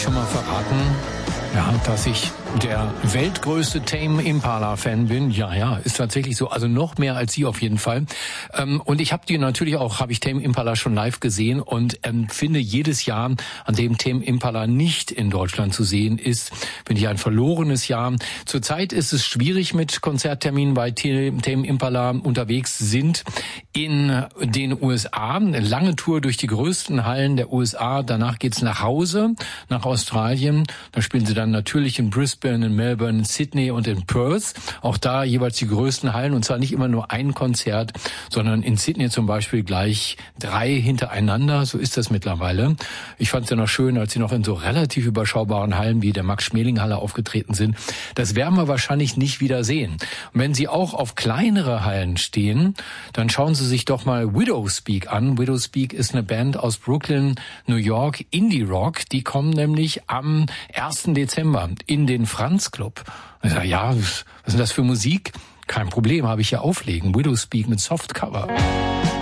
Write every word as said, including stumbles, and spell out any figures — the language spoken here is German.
schon mal verraten, ja, dass ich der weltgrößte Tame Impala-Fan bin. Ja, ja, ist tatsächlich so. Also noch mehr als Sie auf jeden Fall. Ähm, und ich habe die natürlich auch, habe ich Tame Impala schon live gesehen und ähm, finde jedes Jahr, an dem Tame Impala nicht in Deutschland zu sehen ist, finde ich ein verlorenes Jahr. Zurzeit ist es schwierig mit Konzertterminen, weil Tame Impala unterwegs sind in den U S A. Eine lange Tour durch die größten Hallen der U S A. Danach geht's nach Hause, nach Australien. Da spielen sie dann natürlich in Brisbane, in Melbourne, in Sydney und in Perth. Auch da jeweils die größten Hallen und zwar nicht immer nur ein Konzert, sondern in Sydney zum Beispiel gleich drei hintereinander. So ist das mittlerweile. Ich fand es ja noch schön, als sie noch in so relativ überschaubaren Hallen wie der Max-Schmeling-Halle aufgetreten sind. Das werden wir wahrscheinlich nicht wieder sehen. Und wenn Sie auch auf kleinere Hallen stehen, dann schauen Sie sich doch mal Widowspeak an. Widowspeak ist eine Band aus Brooklyn, New York, Indie Rock. Die kommen nämlich am ersten Dezember in den Franz Club. Ich sage, ja, was ist denn das für Musik? Kein Problem, habe ich ja auflegen. Widowspeak mit Softcover.